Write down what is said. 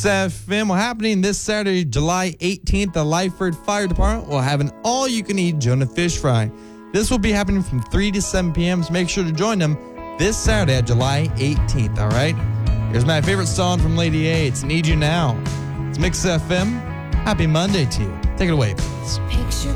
FM. Well, happening this Saturday, July 18th, the Lyford Fire Department will have an all-you-can-eat Jonah fish fry. This will be happening from 3 to 7 p.m., so make sure to join them this Saturday at July 18th, all right? Here's my favorite song from Lady A. It's Need You Now. It's Mix FM. Happy Monday to you. Take it away, please.